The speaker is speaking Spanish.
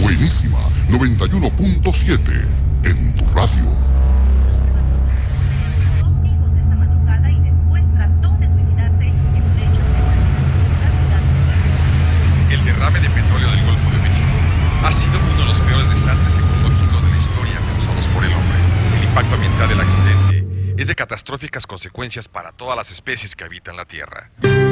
Buenísima 91.7 en tu radio. Dos hijos esta madrugada y después trató de suicidarse en un hecho que salió la ciudad. El derrame de petróleo del Golfo de México ha sido uno de los peores desastres ecológicos de la historia causados por el hombre. El impacto ambiental del accidente es de catastróficas consecuencias para todas las especies que habitan la Tierra.